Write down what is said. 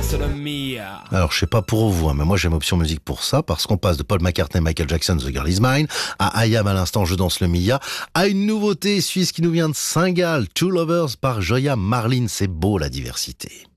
danse le Mia. Alors, je sais pas pour vous, mais moi j'aime Option Musique pour ça, parce qu'on passe de Paul McCartney, Michael Jackson, The Girl Is Mine, à I Am à l'instant, Je danse le Mia, à une nouveauté suisse qui nous vient de Saint-Gall, Two Lovers par Joya Marlin. C'est beau la diversité.